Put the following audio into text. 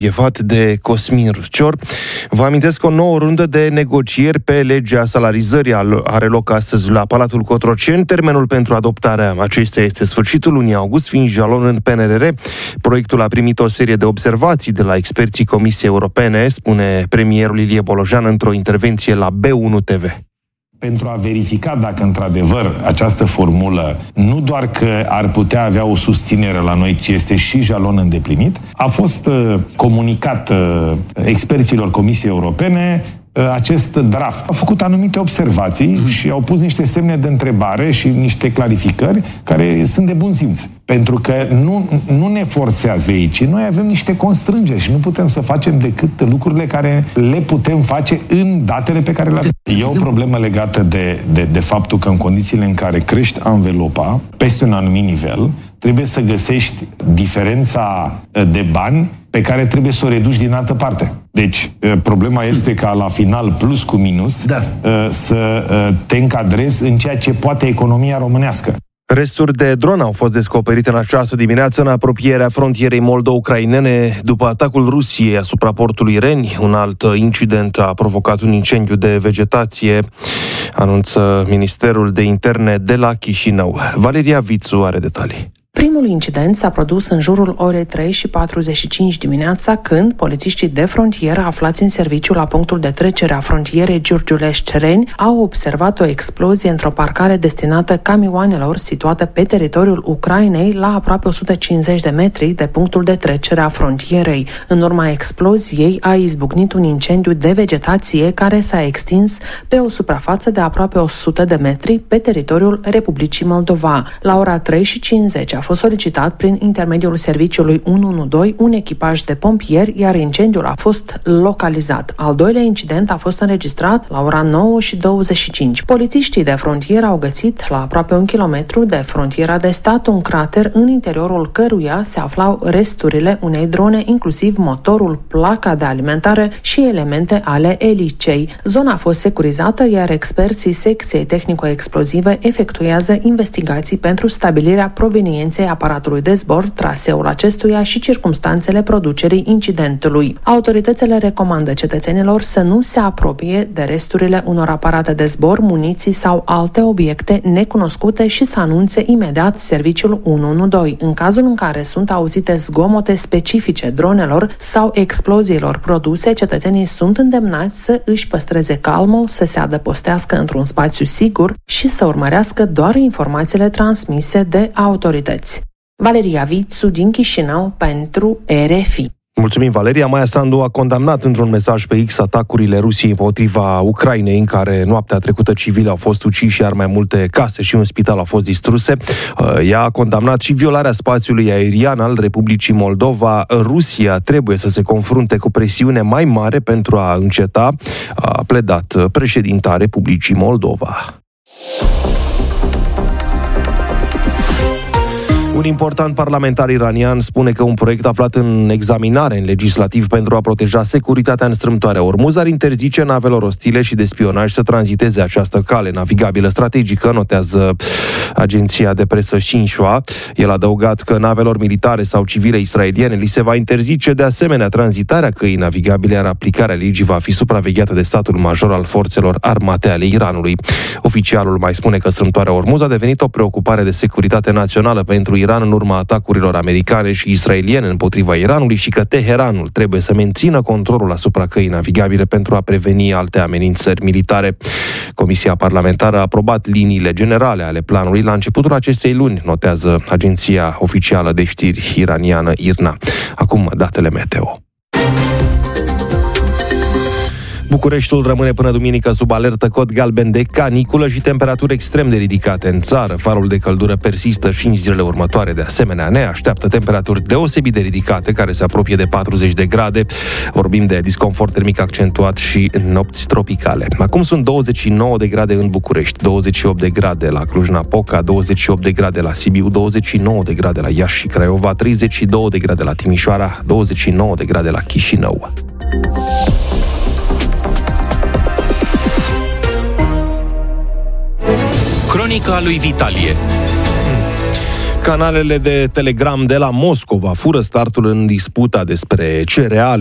Evat de Cosmin Ruscior. Vă amintesc că o nouă rundă de negocieri pe legea salarizării are loc astăzi la Palatul Cotroceni. Termenul pentru adoptarea acesteia este sfârșitul lunii august, fiind jalon în PNRR. Proiectul a primit o serie de observații de la experții Comisiei Europene, spune premierul Ilie Bolojan într-o intervenție la B1 TV. Pentru a verifica dacă într-adevăr această formulă nu doar că ar putea avea o susținere la noi, ci este și jalon îndeplinit, a fost comunicat experților Comisiei Europene acest draft. Au făcut anumite observații și au pus niște semne de întrebare și niște clarificări care sunt de bun simț. Pentru că nu ne forțează ei, ci noi avem niște constrângeri și nu putem să facem decât lucrurile care le putem face în datele pe care le avem. E o problemă legată de faptul că în condițiile în care crești anvelopa peste un anumit nivel, trebuie să găsești diferența de bani pe care trebuie să o reduci din altă parte. Deci, problema este ca la final, plus cu minus, să te încadrezi în ceea ce poate economia românească. Resturi de dron au fost descoperite în această dimineață în apropierea frontierei moldo-ucrainene după atacul Rusiei asupra portului Reni. Un alt incident a provocat un incendiu de vegetație, anunță Ministerul de Interne de la Chișinău. Valeria Vițu are detalii. Primul incident s-a produs în jurul orei 3:45 dimineața, când polițiștii de frontieră aflați în serviciu la punctul de trecere a frontierei Giurgiulești-Reni au observat o explozie într-o parcare destinată camioanelor situată pe teritoriul Ucrainei la aproape 150 de metri de punctul de trecere a frontierei. În urma exploziei a izbucnit un incendiu de vegetație care s-a extins pe o suprafață de aproape 100 de metri pe teritoriul Republicii Moldova. La ora 3:50 a fost solicitat prin intermediul serviciului 112 un echipaj de pompieri, iar incendiul a fost localizat. Al doilea incident a fost înregistrat la ora 9:25. Polițiștii de frontieră au găsit la aproape 1 kilometru de frontiera de stat un crater în interiorul căruia se aflau resturile unei drone, inclusiv motorul, placa de alimentare și elemente ale elicei. Zona a fost securizată, iar experții secției tehnico-explozive efectuează investigații pentru stabilirea provenienței aparatului de zbor, traseul acestuia și circumstanțele producerii incidentului. Autoritățile recomandă cetățenilor să nu se apropie de resturile unor aparate de zbor, muniții sau alte obiecte necunoscute și să anunțe imediat serviciul 112. În cazul în care sunt auzite zgomote specifice dronelor sau exploziilor produse, cetățenii sunt îndemnați să își păstreze calmul, să se adăpostească într-un spațiu sigur și să urmărească doar informațiile transmise de autorități. Valeria Vițu din Chișinău pentru RFI. Mulțumim, Valeria. Maia Sandu a condamnat într-un mesaj pe X atacurile Rusiei împotriva Ucrainei, în care noaptea trecută civili au fost uciși, iar mai multe case și un spital au fost distruse. Ea a condamnat și violarea spațiului aerian al Republicii Moldova. Rusia trebuie să se confrunte cu presiune mai mare pentru a înceta, a pledat președinta Republicii Moldova. Un important parlamentar iranian spune că un proiect aflat în examinare în legislativ pentru a proteja securitatea în strâmtoarea Ormuz ar interzice navelor ostile și de spionaj să tranziteze această cale navigabilă strategică, notează agenția de presă Xinhua. El a adăugat că navelor militare sau civile israeliene li se va interzice de asemenea tranzitarea căii navigabile, iar aplicarea legii va fi supravegheată de statul major al forțelor armate ale Iranului. Oficialul mai spune că strâmtoarea Ormuz a devenit o preocupare de securitate națională pentru Iran în urma atacurilor americane și israeliene împotriva Iranului și că Teheranul trebuie să mențină controlul asupra căii navigabile pentru a preveni alte amenințări militare. Comisia parlamentară a aprobat liniile generale ale planului la începutul acestei luni, notează agenția oficială de știri iraniană IRNA. Acum datele meteo. Bucureștiul rămâne până duminică sub alertă cod galben de caniculă și temperaturi extrem de ridicate în țară. Farul de căldură persistă și în zilele următoare. De asemenea, ne așteaptă temperaturi deosebit de ridicate, care se apropie de 40 de grade. Vorbim de disconfort termic accentuat și nopți tropicale. Acum sunt 29 de grade în București, 28 de grade la Cluj-Napoca, 28 de grade la Sibiu, 29 de grade la Iași și Craiova, 32 de grade la Timișoara, 29 de grade la Chișinău. Cronica lui Vitalie. Canalele de Telegram de la Moscova fură startul în disputa despre cereale